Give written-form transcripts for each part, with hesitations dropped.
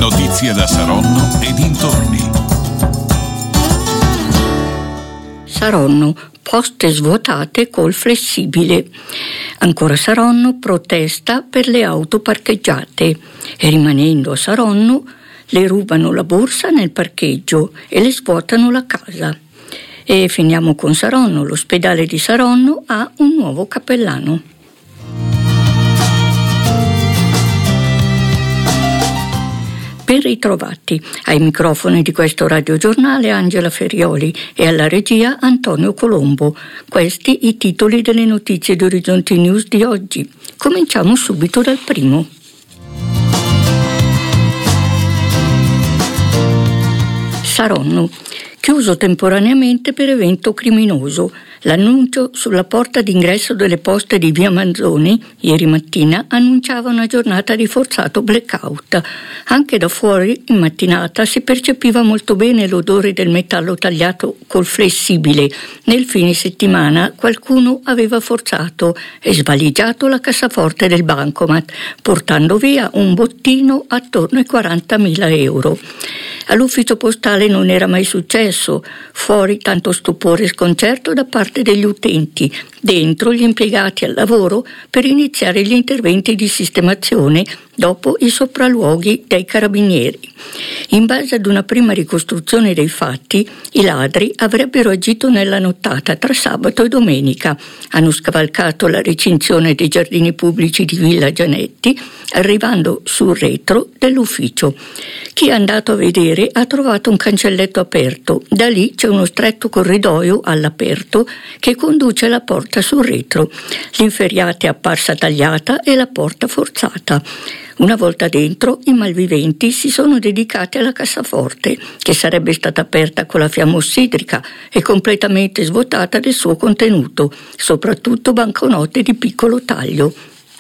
Notizie da Saronno e dintorni. Saronno, poste svuotate col flessibile. Ancora Saronno protesta per le auto parcheggiate e rimanendo a Saronno le rubano la borsa nel parcheggio e le svuotano la casa. E finiamo con Saronno, l'ospedale di Saronno ha un nuovo cappellano. Ben ritrovati. Ai microfoni di questo radiogiornale Angela Ferioli e alla regia Antonio Colombo. Questi i titoli delle notizie di Orizzonti News di oggi. Cominciamo subito dal primo. Saronno. Chiuso temporaneamente per evento criminoso. L'annuncio sulla porta d'ingresso delle poste di via Manzoni ieri mattina annunciava una giornata di forzato blackout. Anche da fuori in mattinata si percepiva molto bene l'odore del metallo tagliato col flessibile. Nel fine settimana qualcuno aveva forzato e svaligiato la cassaforte del bancomat, portando via un bottino attorno ai 40.000 euro. All'ufficio postale non era mai successo, fuori tanto stupore e sconcerto da parte degli utenti, dentro gli impiegati al lavoro per iniziare gli interventi di sistemazione dopo i sopralluoghi dei carabinieri. In base ad una prima ricostruzione dei fatti, i ladri avrebbero agito nella nottata tra sabato e domenica. Hanno scavalcato la recinzione dei giardini pubblici di Villa Gianetti, arrivando sul retro dell'ufficio. Chi è andato a vedere ha trovato un cancelletto aperto. Da lì c'è uno stretto corridoio all'aperto che conduce alla porta sul retro. L'inferriata è apparsa tagliata e la porta forzata. Una volta dentro, i malviventi si sono dedicati alla cassaforte, che sarebbe stata aperta con la fiamma ossidrica e completamente svuotata del suo contenuto, soprattutto banconote di piccolo taglio.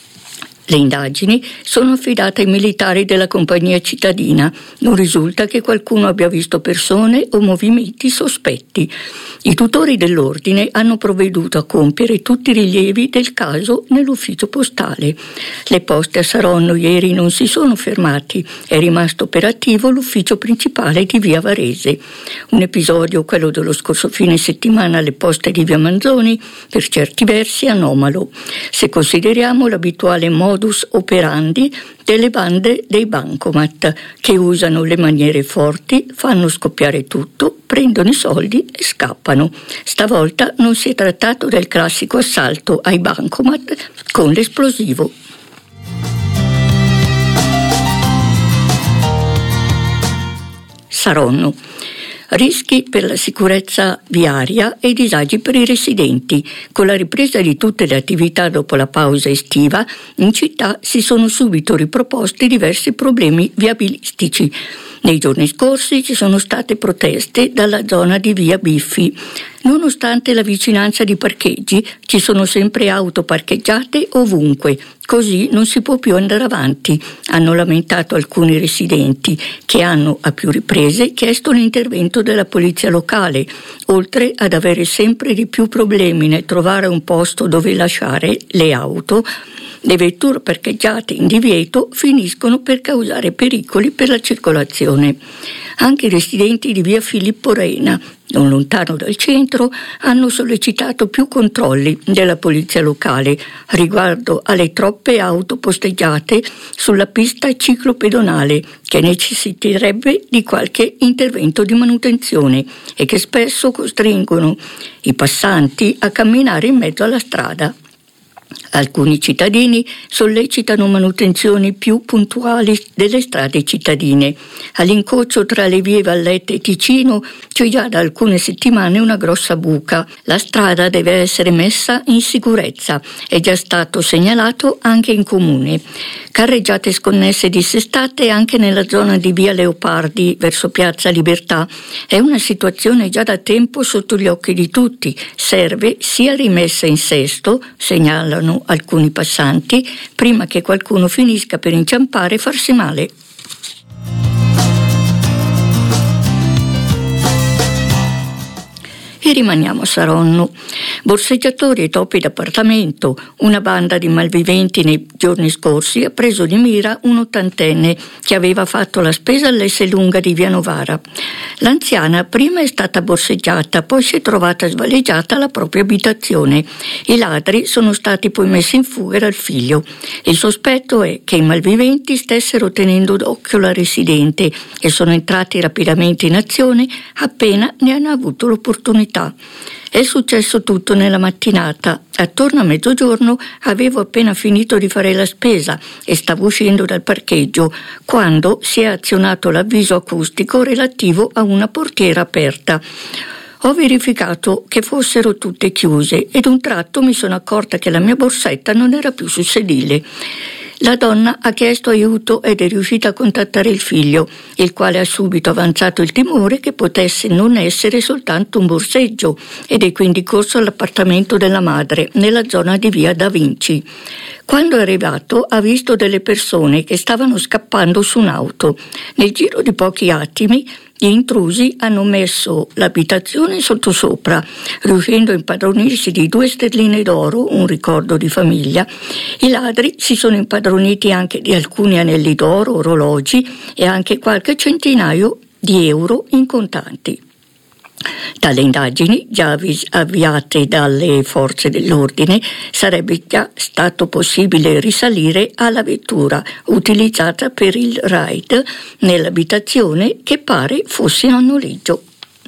Le indagini sono affidate ai militari della compagnia cittadina. Non risulta che qualcuno abbia visto persone o movimenti sospetti. I tutori dell'ordine hanno provveduto a compiere tutti i rilievi del caso nell'ufficio postale. Le poste a Saronno ieri non si sono fermati. È rimasto operativo l'ufficio principale di via Varese. Un episodio, quello dello scorso fine settimana alle poste di via Manzoni, per certi versi anomalo, se consideriamo l'abituale modus operandi delle bande dei bancomat, che usano le maniere forti, fanno scoppiare tutto, prendono i soldi e scappano. Stavolta non si è trattato del classico assalto ai bancomat con l'esplosivo. Saronno. Rischi per la sicurezza viaria e disagi per i residenti. Con la ripresa di tutte le attività dopo la pausa estiva, in città si sono subito riproposti diversi problemi viabilistici. Nei giorni scorsi ci sono state proteste dalla zona di via Biffi. Nonostante la vicinanza di parcheggi, ci sono sempre auto parcheggiate ovunque, così non si può più andare avanti, hanno lamentato alcuni residenti, che hanno a più riprese chiesto l'intervento della polizia locale, oltre ad avere sempre di più problemi nel trovare un posto dove lasciare le auto. Le vetture parcheggiate in divieto finiscono per causare pericoli per la circolazione. Anche i residenti di via Filippo Reina, non lontano dal centro, hanno sollecitato più controlli della polizia locale riguardo alle troppe auto posteggiate sulla pista ciclopedonale, che necessiterebbe di qualche intervento di manutenzione e che spesso costringono i passanti a camminare in mezzo alla strada. Alcuni cittadini sollecitano manutenzioni più puntuali delle strade cittadine. All'incrocio tra le vie Vallette e Ticino c'è già da alcune settimane una grossa buca. La strada deve essere messa in sicurezza. È già stato segnalato anche in comune. Carreggiate sconnesse dissestate anche nella zona di via Leopardi verso Piazza Libertà. È una situazione già da tempo sotto gli occhi di tutti. Serve sia rimessa in sesto, segnalano alcuni passanti, prima che qualcuno finisca per inciampare e farsi male. E rimaniamo a Saronno. Borseggiatori e topi d'appartamento. Una banda di malviventi nei giorni scorsi ha preso di mira un ottantenne che aveva fatto la spesa all'Esselunga di Via Novara. L'anziana prima è stata borseggiata, poi si è trovata svaligiata alla propria abitazione. I ladri sono stati poi messi in fuga dal figlio. Il sospetto è che i malviventi stessero tenendo d'occhio la residente e sono entrati rapidamente in azione appena ne hanno avuto l'opportunità. È successo tutto nella mattinata. Attorno a mezzogiorno avevo appena finito di fare la spesa e stavo uscendo dal parcheggio quando si è azionato l'avviso acustico relativo a una portiera aperta. Ho verificato che fossero tutte chiuse ed un tratto mi sono accorta che la mia borsetta non era più sul sedile. La donna ha chiesto aiuto ed è riuscita a contattare il figlio, il quale ha subito avanzato il timore che potesse non essere soltanto un borseggio ed è quindi corso all'appartamento della madre, nella zona di via Da Vinci. Quando è arrivato ha visto delle persone che stavano scappando su un'auto. Nel giro di pochi attimi gli intrusi hanno messo l'abitazione sottosopra, riuscendo a impadronirsi di 2 sterline d'oro, un ricordo di famiglia. I ladri si sono impadroniti anche di alcuni anelli d'oro, orologi e anche qualche centinaio di euro in contanti. Dalle indagini già avviate dalle forze dell'ordine sarebbe già stato possibile risalire alla vettura utilizzata per il raid nell'abitazione che pare fosse a noleggio.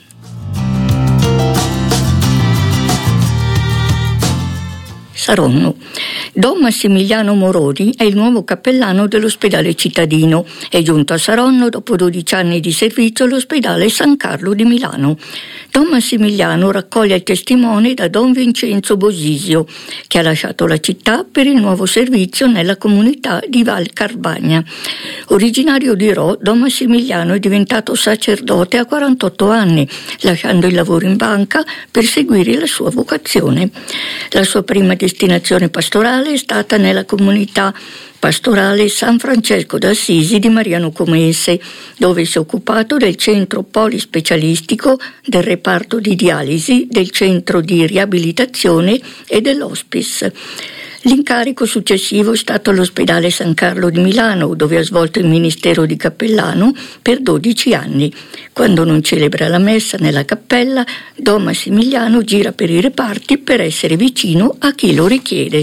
Saronno. Don Massimiliano Moroni è il nuovo cappellano dell'ospedale cittadino. È giunto a Saronno dopo 12 anni di servizio all'ospedale San Carlo di Milano. Don Massimiliano raccoglie il testimone da Don Vincenzo Bosisio, che ha lasciato la città per il nuovo servizio nella comunità di Val Carvagna. Originario di Rho, Don Massimiliano è diventato sacerdote a 48 anni, lasciando il lavoro in banca per seguire la sua vocazione. La sua prima destinazione pastorale è stata nella comunità pastorale San Francesco d'Assisi di Mariano Comense, dove si è occupato del centro polispecialistico, del reparto di dialisi, del centro di riabilitazione e dell'hospice. L'incarico successivo è stato all'ospedale San Carlo di Milano, dove ha svolto il ministero di cappellano per 12 anni. Quando non celebra la messa nella cappella, Don Massimiliano gira per i reparti per essere vicino a chi lo richiede.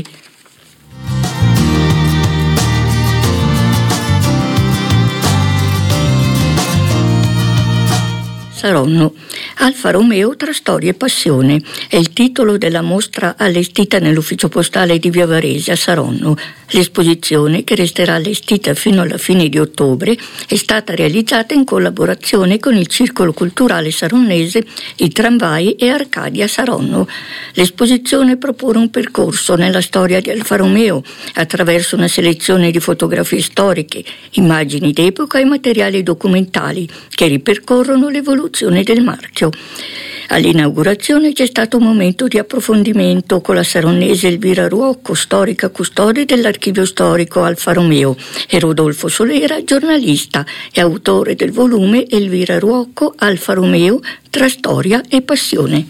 Saronno. Alfa Romeo tra storia e passione è il titolo della mostra allestita nell'ufficio postale di Via Varese a Saronno. L'esposizione, che resterà allestita fino alla fine di ottobre, è stata realizzata in collaborazione con il Circolo Culturale Saronnese, i Tramvai e Arcadia Saronno. L'esposizione propone un percorso nella storia di Alfa Romeo attraverso una selezione di fotografie storiche, immagini d'epoca e materiali documentali che ripercorrono l'evoluzione del marchio. All'inaugurazione c'è stato un momento di approfondimento con la saronnese Elvira Ruocco, storica custode dell'archivio storico Alfa Romeo, e Rodolfo Solera, giornalista e autore del volume Elvira Ruocco, Alfa Romeo, tra storia e passione.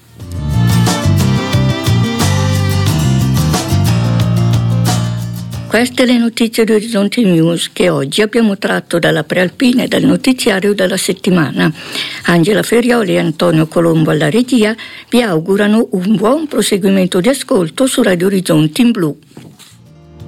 Queste le notizie di Orizzonte News che oggi abbiamo tratto dalla Prealpina e dal notiziario della settimana. Angela Ferrioli e Antonio Colombo alla regia vi augurano un buon proseguimento di ascolto su Radio Orizzonte in Blu.